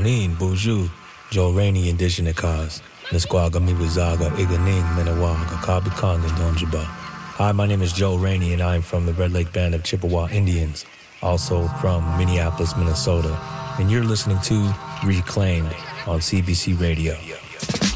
Anin, Buju, Joe Rainey, Indigenous Cause, Nisquaga, Miwazaga, Iganing, Menawaga, Kabikong, and Donjaba. Hi, my name is Joe Rainey, and I'm from the Red Lake Band of Chippewa Indians, also from Minneapolis, Minnesota. And you're listening to Reclaimed on CBC Radio.